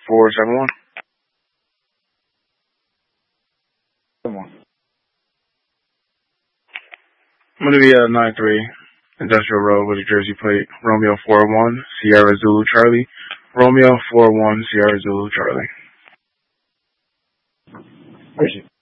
471. Come on. I'm going to be at 93 Industrial Road with a Jersey plate. Romeo 41 Sierra Zulu Charlie. Romeo 41 Sierra Zulu Charlie. Appreciate it.